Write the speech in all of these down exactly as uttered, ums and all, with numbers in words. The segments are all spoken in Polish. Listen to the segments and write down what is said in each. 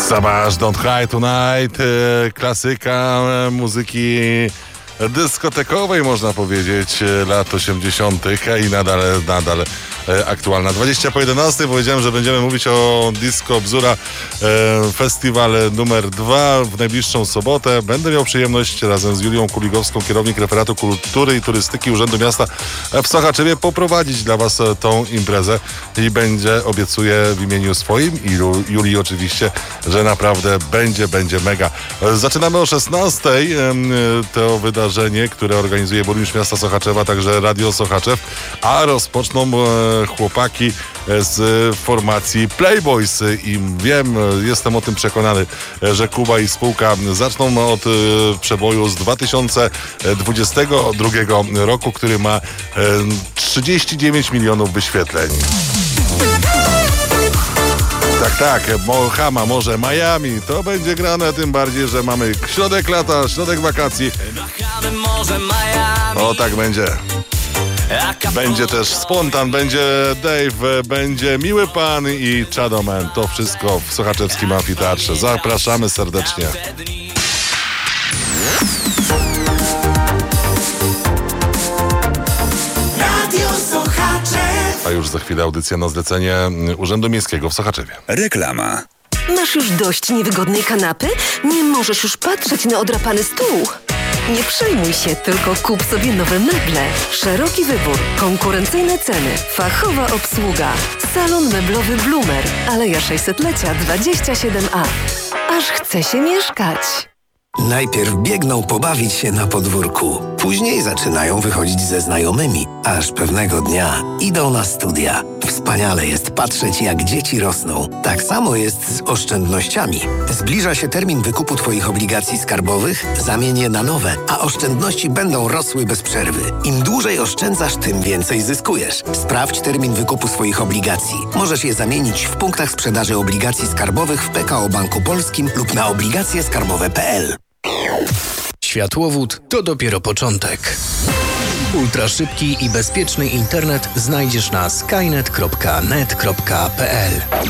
Savage, Don't Cry Tonight, klasyka muzyki dyskotekowej, można powiedzieć, lat osiemdziesiątych i nadal, nadal aktualna. dwadzieścia po jedenastej powiedziałem, że będziemy mówić o Disco Bzura, festiwal numer dwa w najbliższą sobotę. Będę miał przyjemność razem z Julią Kuligowską, kierownik referatu kultury i turystyki Urzędu Miasta w Sochaczewie, poprowadzić dla Was tą imprezę i będzie, obiecuję w imieniu swoim i Julii oczywiście, że naprawdę będzie, będzie mega. Zaczynamy o szesnastej to wydarzenie, które organizuje burmistrz miasta Sochaczewa, także Radio Sochaczew, a rozpoczną chłopaki z formacji Playboys i wiem, jestem o tym przekonany, że Kuba i spółka zaczną od przeboju z dwa tysiące dwudziestego drugiego roku, który ma trzydzieści dziewięć milionów wyświetleń. Tak, tak, Bahama, może Miami, to będzie grane, tym bardziej, że mamy środek lata, środek wakacji. O, tak będzie. Będzie też Spontan, będzie Dave, będzie Miły Pan i Chadoman. To wszystko w sochaczewskim amfiteatrze. Zapraszamy serdecznie. A już za chwilę audycja na zlecenie Urzędu Miejskiego w Sochaczewie. Reklama. Masz już dość niewygodnej kanapy? Nie możesz już patrzeć na odrapany stół? Nie przejmuj się, tylko kup sobie nowe meble. Szeroki wybór, konkurencyjne ceny, fachowa obsługa. Salon meblowy Bloomer, Aleja sześćsetlecia dwadzieścia siedem A. Aż chce się mieszkać. Najpierw biegną pobawić się na podwórku, później zaczynają wychodzić ze znajomymi, aż pewnego dnia idą na studia. Wspaniale jest patrzeć, jak dzieci rosną. Tak samo jest z oszczędnościami. Zbliża się termin wykupu Twoich obligacji skarbowych, zamień je na nowe, a oszczędności będą rosły bez przerwy. Im dłużej oszczędzasz, tym więcej zyskujesz. Sprawdź termin wykupu swoich obligacji. Możesz je zamienić w punktach sprzedaży obligacji skarbowych w P K O Banku Polskim lub na obligacje skarbowe kropka p l. Światłowód to dopiero początek. Ultraszybki i bezpieczny internet znajdziesz na skynet kropka net kropka p l.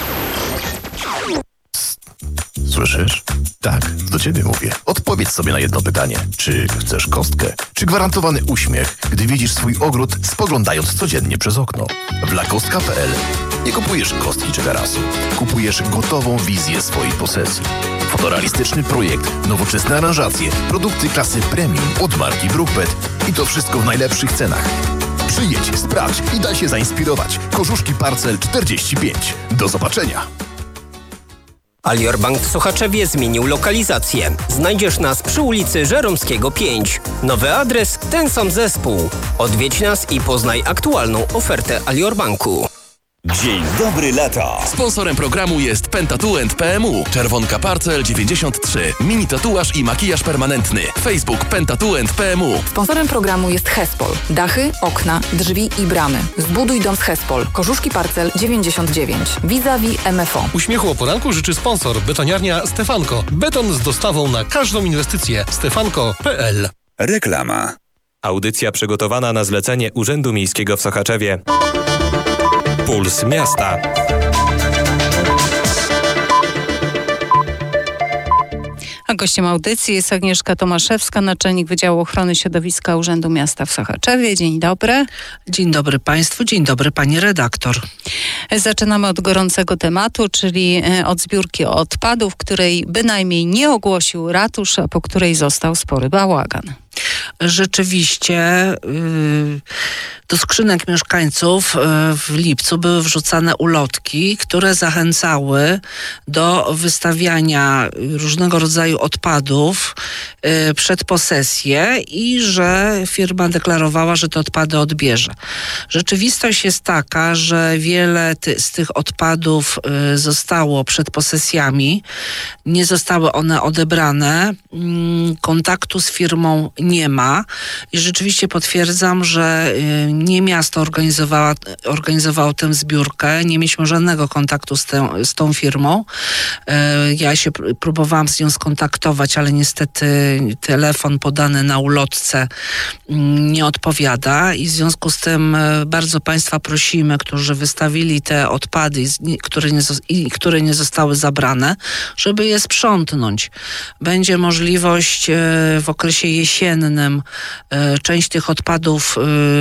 Słyszysz? Tak, do ciebie mówię. Odpowiedz sobie na jedno pytanie. Czy chcesz kostkę? Czy gwarantowany uśmiech, gdy widzisz swój ogród, spoglądając codziennie przez okno? W lakostka kropka p l nie kupujesz kostki czy tarasu. Kupujesz gotową wizję swojej posesji. Fotorealistyczny projekt, nowoczesne aranżacje, produkty klasy premium od marki Brookbet i to wszystko w najlepszych cenach. Przyjedź, sprawdź i daj się zainspirować. Korzuszki Parcel czterdzieści pięć. Do zobaczenia. Alior Bank w Sochaczewie zmienił lokalizację. Znajdziesz nas przy ulicy Żeromskiego pięć. Nowy adres, ten sam zespół. Odwiedź nas i poznaj aktualną ofertę Alior Banku. Dzień dobry lata. Sponsorem programu jest Pentatuent P M U. Czerwonka Parcel dziewięćdziesiąt trzy. Mini tatuaż i makijaż permanentny. Facebook Pentatuent P M U. Sponsorem programu jest Hespol. Dachy, okna, drzwi i bramy. Zbuduj dom z Hespol. Korzuszki Parcel dziewięćdziesiąt dziewięć. Vis-a-vis M F O. Uśmiechu o poranku życzy sponsor. Betoniarnia Stefanko. Beton z dostawą na każdą inwestycję. stefanko kropka p l. Reklama. Audycja przygotowana na zlecenie Urzędu Miejskiego w Sochaczewie. Puls Miasta. A gościem audycji jest Agnieszka Tomaszewska, naczelnik Wydziału Ochrony Środowiska Urzędu Miasta w Sochaczewie. Dzień dobry. Dzień dobry Państwu, dzień dobry Pani redaktor. Zaczynamy od gorącego tematu, czyli od zbiórki odpadów, której bynajmniej nie ogłosił ratusz, a po której został spory bałagan. Rzeczywiście yy, do skrzynek mieszkańców yy, w lipcu były wrzucane ulotki, które zachęcały do wystawiania różnego rodzaju odpadów yy, przed posesję i że firma deklarowała, że te odpady odbierze. Rzeczywistość jest taka, że wiele ty, z tych odpadów yy, zostało przed posesjami, nie zostały one odebrane, yy, kontaktu z firmą nie ma. ma. I rzeczywiście potwierdzam, że nie miasto organizowało, organizowało tę zbiórkę. Nie mieliśmy żadnego kontaktu z, tę, z tą firmą. Ja się próbowałam z nią skontaktować, ale niestety telefon podany na ulotce nie odpowiada i w związku z tym bardzo Państwa prosimy, którzy wystawili te odpady, które nie, i które nie zostały zabrane, żeby je sprzątnąć. Będzie możliwość w okresie jesiennym część tych odpadów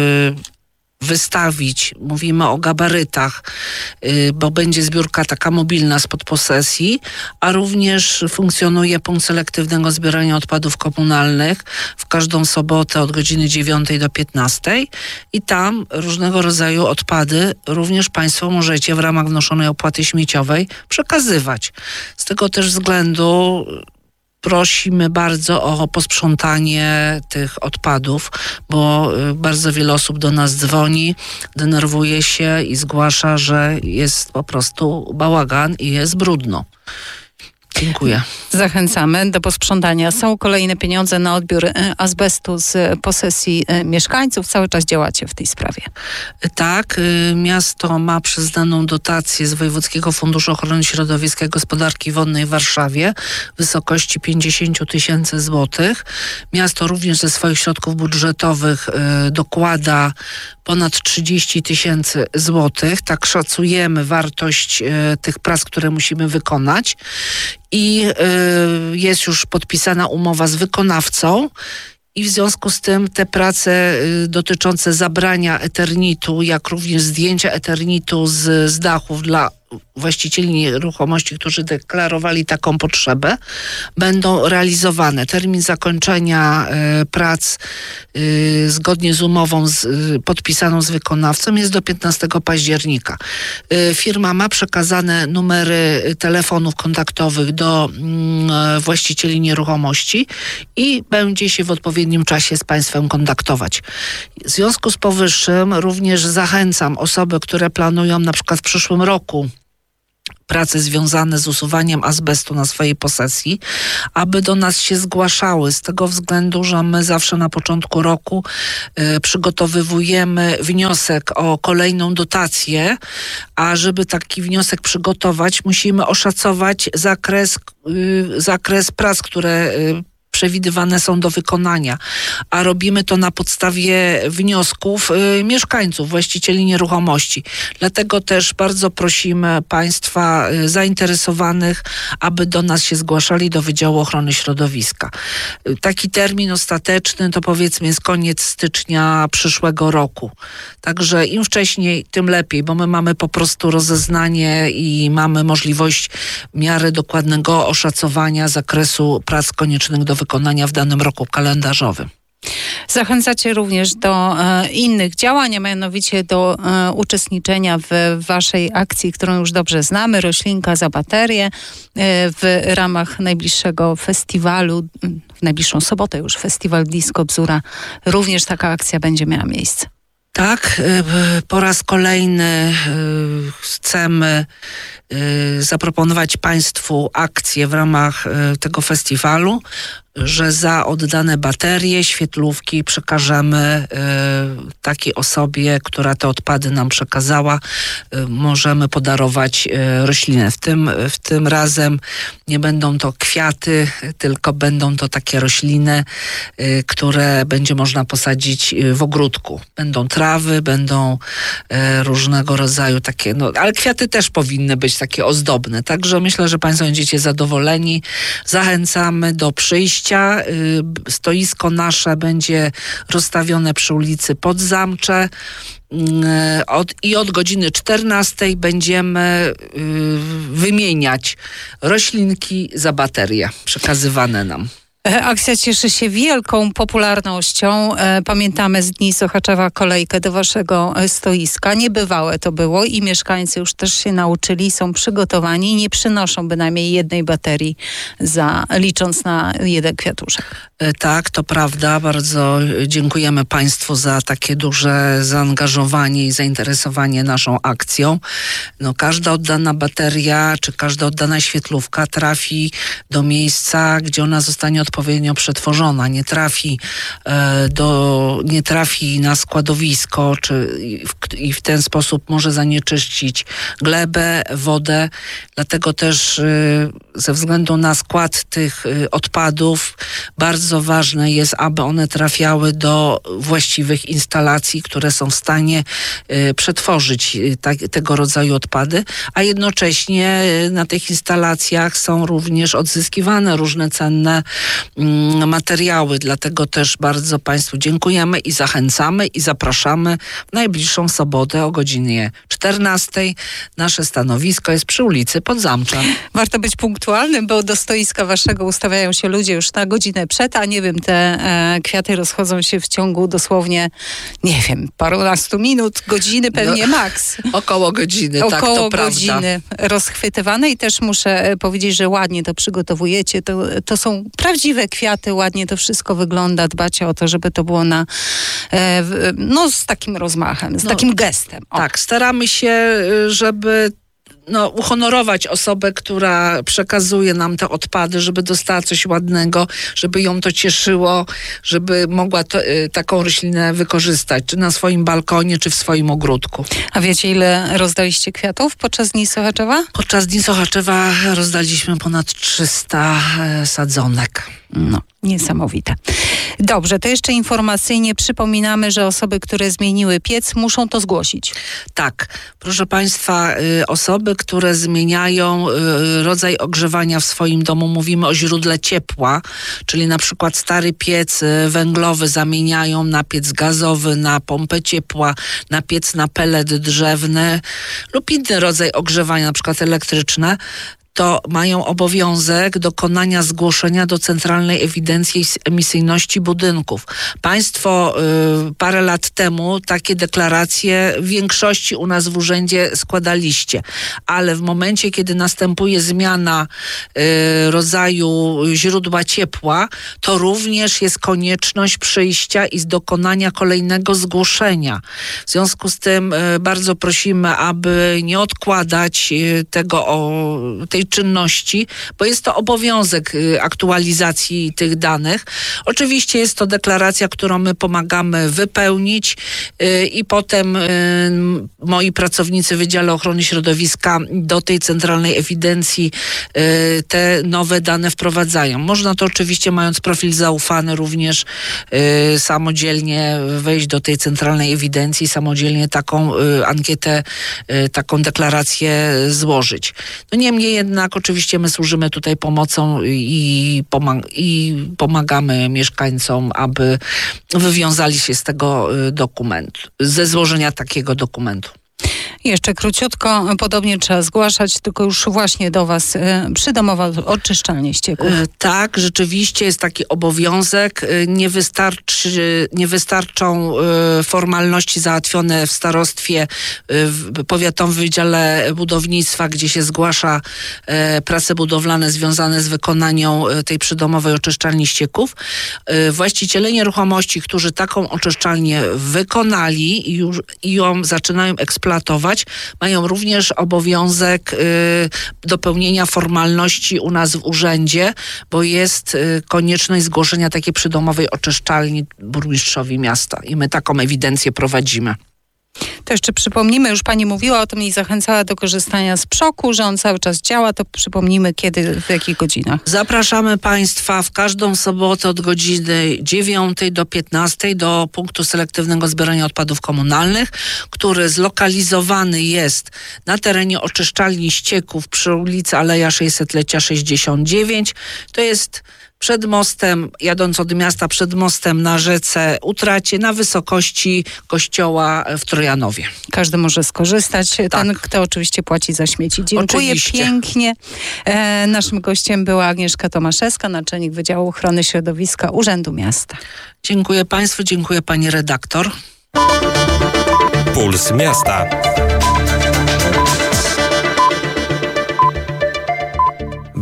wystawić. Mówimy o gabarytach, bo będzie zbiórka taka mobilna spod posesji, a również funkcjonuje punkt selektywnego zbierania odpadów komunalnych w każdą sobotę od godziny dziewiątej do piętnastej i tam różnego rodzaju odpady również Państwo możecie w ramach wnoszonej opłaty śmieciowej przekazywać. Z tego też względu prosimy bardzo o posprzątanie tych odpadów, bo bardzo wiele osób do nas dzwoni, denerwuje się i zgłasza, że jest po prostu bałagan i jest brudno. Dziękuję. Zachęcamy do posprzątania. Są kolejne pieniądze na odbiór azbestu z posesji mieszkańców. Cały czas działacie w tej sprawie. Tak. Miasto ma przyznaną dotację z Wojewódzkiego Funduszu Ochrony Środowiska i Gospodarki Wodnej w Warszawie w wysokości pięćdziesiąt tysięcy złotych. Miasto również ze swoich środków budżetowych y, dokłada ponad trzydzieści tysięcy złotych. Tak szacujemy wartość y, tych prac, które musimy wykonać. I y, jest już podpisana umowa z wykonawcą i w związku z tym te prace y, dotyczące zabrania eternitu, jak również zdjęcia eternitu z, z dachów dla właścicieli nieruchomości, którzy deklarowali taką potrzebę, będą realizowane. Termin zakończenia y, prac y, zgodnie z umową z, y, podpisaną z wykonawcą jest do piętnastego października. Y, firma ma przekazane numery telefonów kontaktowych do y, właścicieli nieruchomości i będzie się w odpowiednim czasie z Państwem kontaktować. W związku z powyższym również zachęcam osoby, które planują na przykład w przyszłym roku prace związane z usuwaniem azbestu na swojej posesji, aby do nas się zgłaszały z tego względu, że my zawsze na początku roku y, przygotowywujemy wniosek o kolejną dotację, a żeby taki wniosek przygotować, musimy oszacować zakres, y, zakres prac, które y, przewidywane są do wykonania, a robimy to na podstawie wniosków y, mieszkańców, właścicieli nieruchomości. Dlatego też bardzo prosimy Państwa y, zainteresowanych, aby do nas się zgłaszali do Wydziału Ochrony Środowiska. Y, taki termin ostateczny to powiedzmy jest koniec stycznia przyszłego roku. Także im wcześniej, tym lepiej, bo my mamy po prostu rozeznanie i mamy możliwość w miarę dokładnego oszacowania zakresu prac koniecznych do wykonania w danym roku kalendarzowym. Zachęcacie również do e, innych działań, a mianowicie do e, uczestniczenia w waszej akcji, którą już dobrze znamy, Roślinka za baterię, e, w ramach najbliższego festiwalu, w najbliższą sobotę już festiwal Disco Bzura. Również taka akcja będzie miała miejsce. Tak, po raz kolejny chcemy zaproponować Państwu akcję w ramach tego festiwalu, że za oddane baterie, świetlówki przekażemy y, takiej osobie, która te odpady nam przekazała, y, możemy podarować y, roślinę. W tym, w tym razem nie będą to kwiaty, tylko będą to takie rośliny, y, które będzie można posadzić y, w ogródku. Będą trawy, będą y, różnego rodzaju takie, no ale kwiaty też powinny być takie ozdobne. Także myślę, że Państwo będziecie zadowoleni. Zachęcamy do przyjścia. Stoisko nasze będzie rozstawione przy ulicy Podzamcze od, i od godziny czternastej będziemy y, wymieniać roślinki za baterie przekazywane nam. Akcja cieszy się wielką popularnością. Pamiętamy z Dni Sochaczewa kolejkę do waszego stoiska. Niebywałe to było i mieszkańcy już też się nauczyli, są przygotowani i nie przynoszą bynajmniej jednej baterii, za, licząc na jeden kwiatuszek. Tak, to prawda. Bardzo dziękujemy Państwu za takie duże zaangażowanie i zainteresowanie naszą akcją. No, każda oddana bateria czy każda oddana świetlówka trafi do miejsca, gdzie ona zostanie odpowiednio przetworzona. Nie trafi, e, do, nie trafi na składowisko czy, i, w, i w ten sposób może zanieczyścić glebę, wodę. Dlatego też e, ze względu na skład tych e, odpadów bardzo Bardzo ważne jest, aby one trafiały do właściwych instalacji, które są w stanie y, przetworzyć y, tak, tego rodzaju odpady, a jednocześnie y, na tych instalacjach są również odzyskiwane różne cenne y, materiały. Dlatego też bardzo Państwu dziękujemy i zachęcamy i zapraszamy w najbliższą sobotę o godzinie czternastej. Nasze stanowisko jest przy ulicy Podzamcza. Warto być punktualnym, bo do stoiska waszego ustawiają się ludzie już na godzinę przed, a nie wiem, te e, kwiaty rozchodzą się w ciągu dosłownie, nie wiem, parunastu minut, godziny pewnie no, maks. Około godziny, około tak, to godziny prawda. rozchwytywane i też muszę powiedzieć, że ładnie to przygotowujecie. To, to są prawdziwe kwiaty, ładnie to wszystko wygląda. Dbacie o to, żeby to było na, e, no z takim rozmachem, z no, takim gestem. O. Tak, staramy się, żeby no, uhonorować osobę, która przekazuje nam te odpady, żeby dostała coś ładnego, żeby ją to cieszyło, żeby mogła to, y, taką roślinę wykorzystać, czy na swoim balkonie, czy w swoim ogródku. A wiecie, ile rozdaliście kwiatów podczas Dni Sochaczewa? Podczas Dni Sochaczewa rozdaliśmy ponad trzysta e, sadzonek. No, niesamowite. Dobrze, to jeszcze informacyjnie przypominamy, że osoby, które zmieniły piec, muszą to zgłosić. Tak, proszę Państwa, y, osoby, które zmieniają y, rodzaj ogrzewania w swoim domu, mówimy o źródle ciepła, czyli na przykład stary piec y, węglowy zamieniają na piec gazowy, na pompę ciepła, na piec na pelet drzewny lub inny rodzaj ogrzewania, na przykład elektryczne, to mają obowiązek dokonania zgłoszenia do Centralnej Ewidencji Emisyjności Budynków. Państwo y, parę lat temu takie deklaracje w większości u nas w urzędzie składaliście, ale w momencie, kiedy następuje zmiana y, rodzaju źródła ciepła, to również jest konieczność przyjścia i dokonania kolejnego zgłoszenia. W związku z tym y, bardzo prosimy, aby nie odkładać y, tego o tej czynności, bo jest to obowiązek aktualizacji tych danych. Oczywiście jest to deklaracja, którą my pomagamy wypełnić i potem moi pracownicy w Wydziale Ochrony Środowiska do tej centralnej ewidencji te nowe dane wprowadzają. Można to oczywiście, mając profil zaufany, również samodzielnie wejść do tej centralnej ewidencji, samodzielnie taką ankietę, taką deklarację złożyć. No niemniej jednak oczywiście my służymy tutaj pomocą i, pomag- i pomagamy mieszkańcom, aby wywiązali się z tego dokumentu, ze złożenia takiego dokumentu. Jeszcze króciutko, podobnie trzeba zgłaszać, tylko już właśnie do Was e, przydomowa oczyszczalnie ścieków. E, tak, rzeczywiście jest taki obowiązek. E, nie, wystarczy, nie wystarczą e, formalności załatwione w starostwie, e, w Powiatowym Wydziale Budownictwa, gdzie się zgłasza e, prace budowlane związane z wykonaniem e, tej przydomowej oczyszczalni ścieków. E, właściciele nieruchomości, którzy taką oczyszczalnię wykonali i, już, i ją zaczynają eksploatować, mają również obowiązek y, dopełnienia formalności u nas w urzędzie, bo jest y, konieczność zgłoszenia takiej przydomowej oczyszczalni burmistrzowi miasta i my taką ewidencję prowadzimy. To jeszcze przypomnimy, już Pani mówiła o tym i zachęcała do korzystania z przoku, że on cały czas działa, to przypomnimy kiedy, w jakich godzinach. Zapraszamy Państwa w każdą sobotę od godziny dziewiątej do piętnastej do punktu selektywnego zbierania odpadów komunalnych, który zlokalizowany jest na terenie oczyszczalni ścieków przy ulicy Aleja sześćsetlecia sześćdziesiąt dziewięć. To jest przed mostem, jadąc od miasta, przed mostem na rzece Utracie, na wysokości kościoła w Trojanowie. Każdy może skorzystać, tak. Ten, kto oczywiście płaci za śmieci. Dziękuję oczywiście. Pięknie. E, naszym gościem była Agnieszka Tomaszewska, naczelnik Wydziału Ochrony Środowiska Urzędu Miasta. Dziękuję Państwu, dziękuję Pani redaktor. Puls Miasta.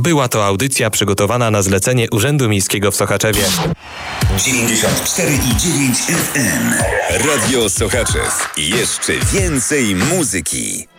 Była to audycja przygotowana na zlecenie Urzędu Miejskiego w Sochaczewie. dziewięćdziesiąt cztery i dziewięć F M. Radio Sochaczew. Jeszcze więcej muzyki.